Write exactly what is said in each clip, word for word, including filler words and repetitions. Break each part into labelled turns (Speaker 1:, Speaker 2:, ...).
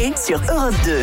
Speaker 1: Coé sur Europe deux.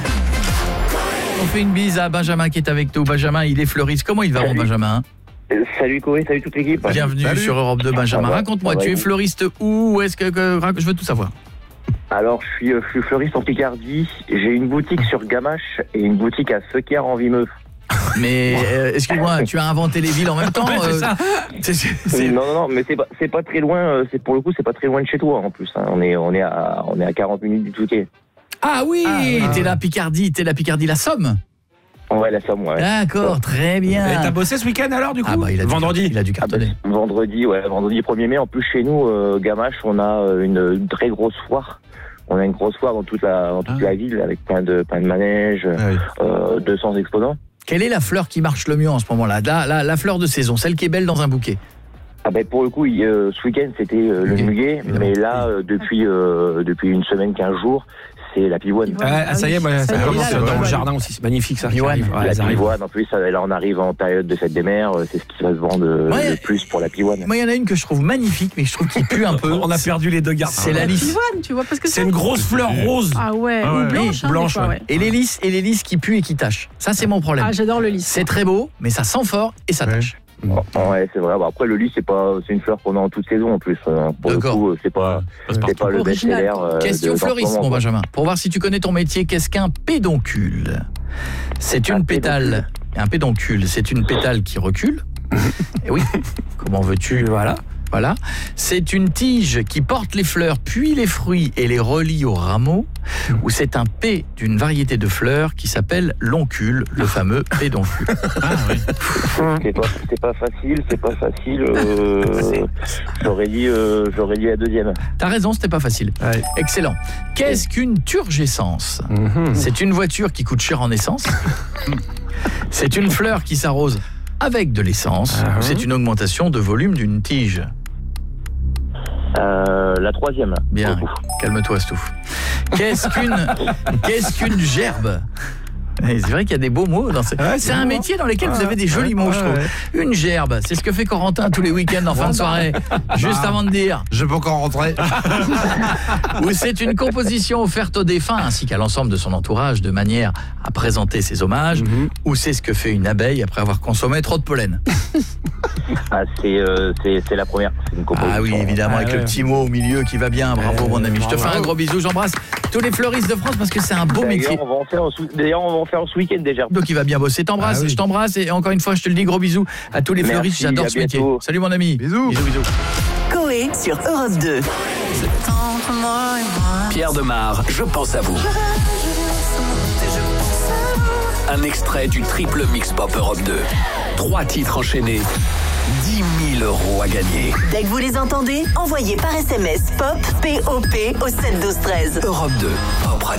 Speaker 2: On fait une bise à Benjamin qui est avec nous. Benjamin, il est fleuriste. Comment il va, mon Benjamin?
Speaker 3: Euh, Salut Coé, salut toute l'équipe.
Speaker 2: Bienvenue
Speaker 3: Salut.
Speaker 2: sur Europe deux, Benjamin.
Speaker 3: va,
Speaker 2: Raconte-moi, tu es fleuriste où? Est-ce que, que je veux tout savoir.
Speaker 3: Alors, je suis, euh, je suis fleuriste en Picardie. J'ai une boutique sur Gamache et une boutique à Feuquières en Vimeux.
Speaker 2: Mais euh, excuse-moi, tu as inventé les villes en même temps.
Speaker 4: Ouais, c'est
Speaker 2: euh,
Speaker 4: ça.
Speaker 2: c'est- c'est- c'est-
Speaker 3: Non, non, non, mais c'est pas, c'est pas très loin. euh, C'est pour le coup, c'est pas très loin de chez toi en plus. hein. On est, on est à, on est à quarante minutes du Touquet.
Speaker 2: Ah oui,
Speaker 4: Ah,
Speaker 2: t'es la Picardie, t'es la Picardie, la Somme.
Speaker 3: Ouais, la Somme, ouais.
Speaker 2: D'accord, très bien.
Speaker 4: Et t'as bossé ce week-end alors du coup?
Speaker 2: Ah bah il a dû,
Speaker 4: Vendredi.
Speaker 2: il a dû
Speaker 3: Ah bah,
Speaker 2: cartonner.
Speaker 3: vendredi, ouais, vendredi premier mai. En plus, chez nous, euh, Gamache, on a euh, une, une très grosse foire. On a une grosse foire dans toute la, dans toute
Speaker 4: Ah.
Speaker 3: la ville avec plein de, plein de manèges,
Speaker 4: Ah oui.
Speaker 3: euh, deux cents exposants.
Speaker 2: Quelle est la fleur qui marche le mieux en ce moment-là, la, la, la fleur de saison, celle qui est belle dans un bouquet?
Speaker 3: Ah ben pour le coup, il, euh, ce week-end c'était euh, le
Speaker 2: Muguet,
Speaker 3: muguet,
Speaker 2: évidemment.
Speaker 3: mais là euh, depuis euh, depuis une semaine, quinze jours, c'est la pivoine.
Speaker 4: Ah, ah, ça y est, moi, ça,
Speaker 5: Ça y est,
Speaker 4: commence
Speaker 5: là,
Speaker 4: dans
Speaker 5: là,
Speaker 4: le
Speaker 5: là.
Speaker 4: jardin aussi, c'est magnifique ça.
Speaker 2: Pivoine.
Speaker 4: qui arrive. Ouais,
Speaker 3: la
Speaker 4: elles arrivent.
Speaker 3: pivoine, en plus, là on arrive en période de fête des mères, euh, c'est ce qui va se vendre euh,
Speaker 2: Ouais.
Speaker 3: le plus pour la pivoine.
Speaker 2: Moi, il y en a une que je trouve magnifique, mais je trouve qu'il pue un peu.
Speaker 4: On a perdu les deux gardes.
Speaker 2: C'est la lys.
Speaker 5: Pivoine, tu vois, parce que
Speaker 4: C'est une grosse fleur rose.
Speaker 5: Ah ouais,
Speaker 4: Ah
Speaker 5: ou
Speaker 4: ouais.
Speaker 5: blanche, hein,
Speaker 4: Blanche,
Speaker 5: des fois,
Speaker 4: ouais.
Speaker 5: ouais.
Speaker 2: Et les lys, et les lys qui puent et qui tâchent. Ça, c'est mon problème.
Speaker 5: Ah, j'adore le lys.
Speaker 2: C'est très beau, mais ça sent fort et ça
Speaker 4: Ouais.
Speaker 2: tâche.
Speaker 3: Bon, ouais, c'est vrai. Bon, après le lys, c'est pas, c'est une fleur qu'on a en toute saison en plus. euh, Pour le
Speaker 2: D'accord.
Speaker 3: coup, euh, c'est pas, c'est pas le
Speaker 5: Original.
Speaker 3: best-seller. euh,
Speaker 2: Question
Speaker 3: de- dans ce
Speaker 2: fleuriste,
Speaker 3: moment,
Speaker 2: mon
Speaker 3: quoi.
Speaker 2: Benjamin. Pour voir si tu connais ton métier, qu'est-ce qu'un pédoncule? C'est
Speaker 3: Un
Speaker 2: une pétale. Un pédoncule, c'est une pétale qui recule. Et oui, comment veux-tu?
Speaker 4: Voilà.
Speaker 2: Voilà. C'est une tige qui porte les fleurs, puis les fruits et les relie au rameau. Ou c'est un P d'une variété de fleurs qui s'appelle l'oncule, le fameux pédoncule.
Speaker 4: Ah oui.
Speaker 3: C'est pas, c'est pas facile, c'est pas facile. euh, j'aurais dit, euh, j'aurais dit la deuxième.
Speaker 2: T'as raison, c'était pas facile.
Speaker 4: Ouais.
Speaker 2: Excellent. Qu'est-ce qu'une turgescence?
Speaker 4: Mhm.
Speaker 2: C'est une voiture qui coûte cher en essence. C'est une fleur qui s'arrose avec de l'essence.
Speaker 4: Ah,
Speaker 2: Ou c'est une augmentation de volume d'une tige.
Speaker 3: Euh, la troisième.
Speaker 2: Bien,
Speaker 3: pour le coup.
Speaker 2: calme-toi, Stouff. Qu'est-ce qu'une qu'est-ce qu'une gerbe? Et c'est vrai qu'il y a des beaux mots dans ce...
Speaker 4: Ouais,
Speaker 2: c'est
Speaker 4: c'est
Speaker 2: un
Speaker 4: beau,
Speaker 2: métier dans lequel vous
Speaker 4: Ouais,
Speaker 2: avez des jolis
Speaker 4: ouais,
Speaker 2: mots, je
Speaker 4: ouais,
Speaker 2: trouve.
Speaker 4: ouais.
Speaker 2: Une gerbe, c'est ce que fait Corentin tous les week-ends en fin de soirée, juste avant de dire.
Speaker 6: Je peux encore rentrer.
Speaker 2: Ou c'est une composition offerte aux défunts ainsi qu'à l'ensemble de son entourage de manière à présenter ses hommages.
Speaker 4: Mhm.
Speaker 2: Ou c'est ce que fait une abeille après avoir consommé trop de pollen.
Speaker 3: Ah, c'est, euh, c'est, c'est la première. C'est une composition.
Speaker 2: Ah oui, évidemment,
Speaker 4: Ah
Speaker 2: avec
Speaker 4: ouais.
Speaker 2: le petit mot au milieu qui va bien. Bravo,
Speaker 4: Euh,
Speaker 2: mon ami. Je te
Speaker 4: bravo.
Speaker 2: fais un gros bisou. J'embrasse tous les fleuristes de France parce que c'est un beau métier.
Speaker 3: D'ailleurs, on va en faire ce, d'ailleurs, on va en faire ce week-end déjà.
Speaker 2: Donc il va bien bosser. T'embrasse,
Speaker 4: Ah oui.
Speaker 2: je t'embrasse et encore une fois, je te le dis, gros bisous à tous les
Speaker 3: Merci,
Speaker 2: fleuristes. J'adore
Speaker 3: à
Speaker 2: ce métier.
Speaker 3: bientôt.
Speaker 2: Salut mon ami.
Speaker 6: Bisous.
Speaker 2: Bisous, bisous.
Speaker 1: Coé sur Europe deux.
Speaker 7: Pierre Demar, je pense à vous. Un extrait du triple mix pop Europe deux. Trois titres enchaînés. dix mille euros à gagner.
Speaker 1: Dès que vous les entendez, envoyez par S M S POP, P O P au sept douze treize.
Speaker 7: Europe deux, Pop Radio.